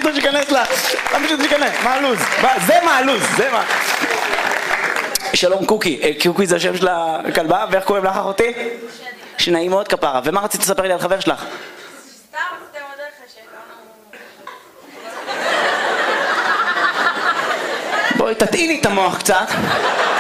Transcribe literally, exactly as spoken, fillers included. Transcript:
שתו שכנס לה? למה שתו שכנס? מה הלו"ז? זה מה הלו"ז, זה מה. שלום קוקי, קוקי זה השם של הכלבה, ואיך קוראים לך אחותי? שנעים מאוד כפרה, ומה רצית לספר לי על חבר שלך? סתם, אתם עוד איך שהכרנו... בואי תטעיני את המוח קצת.